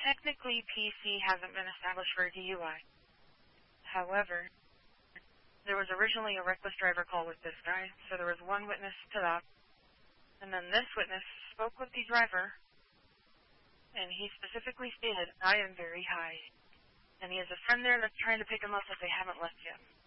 technically PC hasn't been established for a DUI. However, there was originally a reckless driver call with this guy, so there was one witness to that. And then this witness spoke with the driver, and he specifically stated, "I am very high." And he has a friend there that's trying to pick him up, but they haven't left yet.